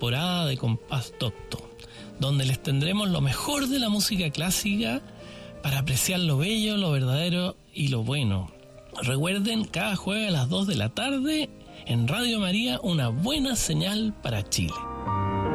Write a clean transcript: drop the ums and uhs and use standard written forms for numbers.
temporada de Compás Docto, donde les tendremos lo mejor de la música clásica para apreciar lo bello, lo verdadero y lo bueno. Recuerden, cada jueves a las 2 de la tarde en Radio María, una buena señal para Chile.